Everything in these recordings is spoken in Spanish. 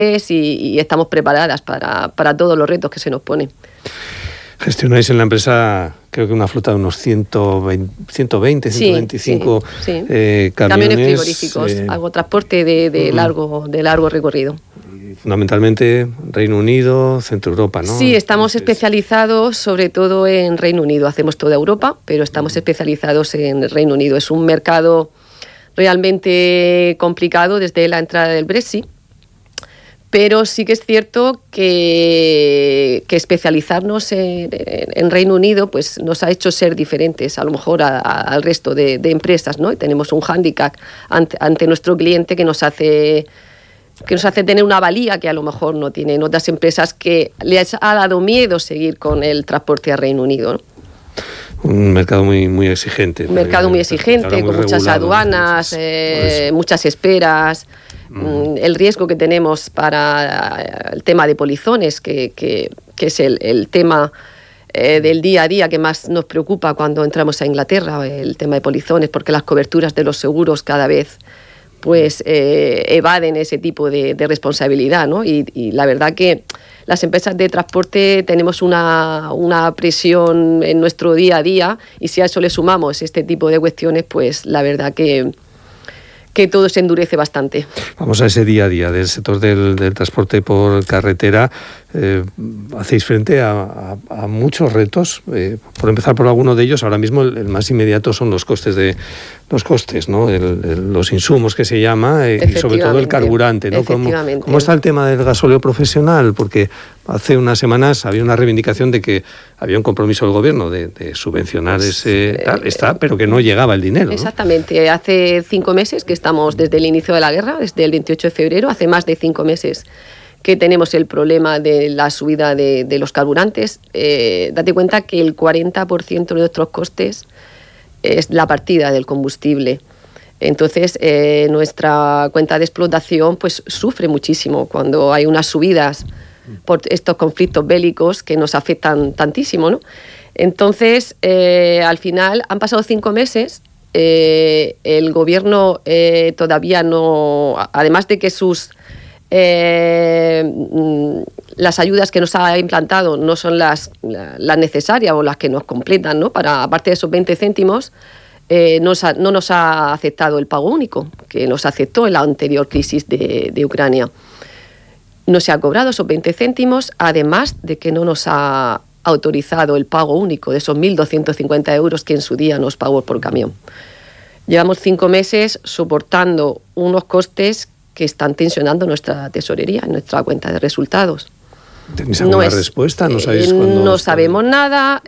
y estamos preparadas para todos los retos que se nos ponen. Gestionáis en la empresa, creo que una flota de unos 120, 125 camiones frigoríficos, algo transporte de largo recorrido. Fundamentalmente Reino Unido, Centro Europa, ¿no? Sí, estamos especializados sobre todo en Reino Unido. Hacemos toda Europa, pero estamos especializados en Reino Unido. Es un mercado realmente complicado desde la entrada del Brexit. Pero sí que es cierto que especializarnos en Reino Unido pues nos ha hecho ser diferentes a lo mejor al resto de empresas, ¿no? Y tenemos un hándicap ante nuestro cliente que nos hace tener una valía que a lo mejor no tienen otras empresas que les ha dado miedo seguir con el transporte a Reino Unido, ¿no? Un mercado muy exigente. Un mercado muy exigente, con muchas aduanas, muchas esperas. El riesgo que tenemos para el tema de polizones, que es el tema del día a día que más nos preocupa cuando entramos a Inglaterra, el tema de polizones, porque las coberturas de los seguros cada vez pues evaden ese tipo de responsabilidad, ¿no? Y la verdad que las empresas de transporte tenemos una presión en nuestro día a día, y si a eso le sumamos este tipo de cuestiones, pues la verdad que todo se endurece bastante. Vamos a ese día a día del sector del transporte por carretera. Hacéis frente a muchos retos. Por empezar por alguno de ellos, ahora mismo el más inmediato son los costes, ¿no? Los insumos que se llama, y sobre todo el carburante, ¿no? ¿Cómo está el tema del gasóleo profesional? Porque hace unas semanas había una reivindicación de que había un compromiso del gobierno de subvencionar pero que no llegaba el dinero, ¿no? Exactamente. Hace 5 meses que estamos desde el inicio de la guerra, desde el 28 de febrero, hace más de 5 meses que tenemos el problema de la subida de los carburantes. Date cuenta que el 40% de nuestros costes es la partida del combustible. Entonces, nuestra cuenta de explotación pues sufre muchísimo cuando hay unas subidas por estos conflictos bélicos que nos afectan tantísimo, ¿no? Entonces, al final han pasado 5 meses. El gobierno todavía no, además de que las ayudas que nos ha implantado no son las necesarias o las que nos completan, ¿no? Aparte de esos 20 céntimos, no nos ha aceptado el pago único, que nos aceptó en la anterior crisis de Ucrania. No se ha cobrado esos 20 céntimos, además de que no nos ha autorizado el pago único de esos 1.250 euros que en su día nos pagó por camión. Llevamos 5 meses soportando unos costes que están tensionando nuestra tesorería, nuestra cuenta de resultados. ¿Tenéis alguna respuesta? ¿No sabéis cuándo? No sabemos nada.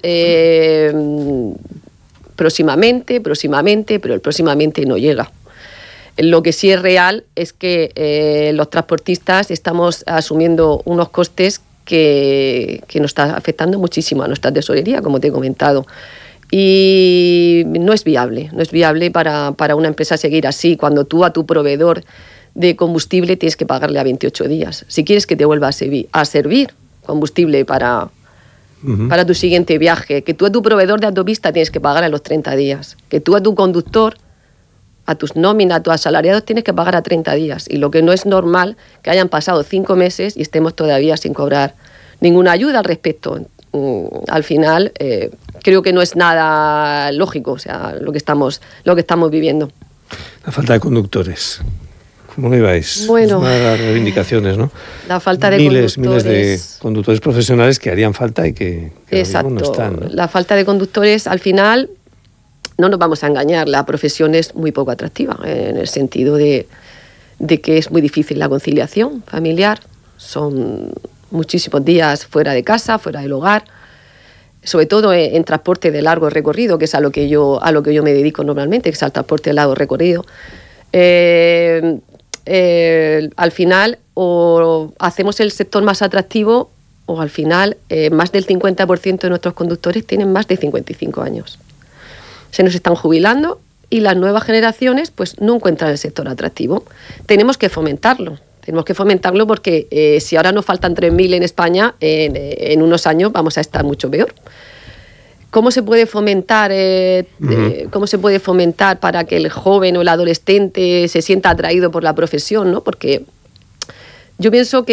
Próximamente, pero el próximamente no llega. Lo que sí es real es que los transportistas estamos asumiendo unos costes que nos está afectando muchísimo a nuestra tesorería, como te he comentado. Y no es viable para una empresa seguir así, cuando tú a tu proveedor de combustible tienes que pagarle a 28 días. Si quieres que te vuelva a servir combustible para tu siguiente viaje, que tú a tu proveedor de autopista tienes que pagar a los 30 días, que tú a tu conductor, a tus nóminas, a tus asalariados tienes que pagar a 30 días. Y lo que no es normal, que hayan pasado 5 meses y estemos todavía sin cobrar ninguna ayuda al respecto. Al final, creo que no es nada lógico, o sea, lo que estamos viviendo. La falta de conductores. ¿Cómo lo ibais? Bueno, es una de las reivindicaciones, ¿no? La falta de miles de conductores profesionales que harían falta y que exacto, no están, ¿no? La falta de conductores, al final, no nos vamos a engañar, la profesión es muy poco atractiva, en el sentido de que es muy difícil la conciliación familiar. Son muchísimos días fuera de casa, fuera del hogar, sobre todo en transporte de largo recorrido, que es a lo que yo me dedico normalmente, que es al transporte de largo recorrido. Al final, o hacemos el sector más atractivo, o al final más del 50% de nuestros conductores tienen más de 55 años. Se nos están jubilando y las nuevas generaciones pues no encuentran el sector atractivo. Tenemos que fomentarlo porque si ahora nos faltan 3.000 en España, en unos años vamos a estar mucho peor. ¿Cómo se puede fomentar para que el joven o el adolescente se sienta atraído por la profesión, ¿no? Porque Yo pienso que